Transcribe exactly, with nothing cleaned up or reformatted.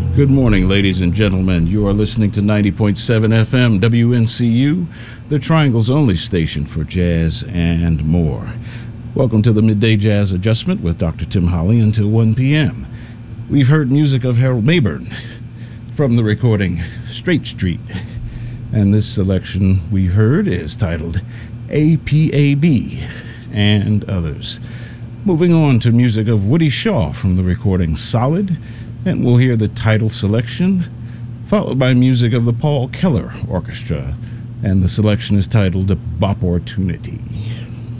Good morning, ladies and gentlemen. You are listening to ninety point seven F M W N C U, the Triangle's only station for jazz and more. Welcome to the Midday Jazz Adjustment with Doctor Tim Holly until one p.m. We've heard music of Harold Mabern from the recording Straight Street. And this selection we heard is titled A P A B and others. Moving on to music of Woody Shaw from the recording Solid, and we'll hear the title selection, followed by music of the Paul Keller Orchestra, and the selection is titled Bopportunity.